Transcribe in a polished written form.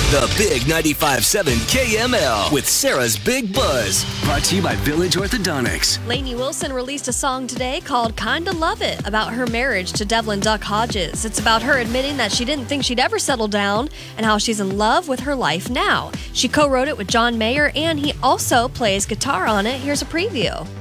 The Big 95.7 KML with Sarah's Big Buzz. Brought to you by Village Orthodontics. Lainey Wilson released a song today called Kinda Love It about her marriage to Devlin Duck Hodges. It's about her admitting that she didn't think she'd ever settle down and how she's in love with her life now. She co-wrote it with John Mayer and he also plays guitar on it. Here's a preview.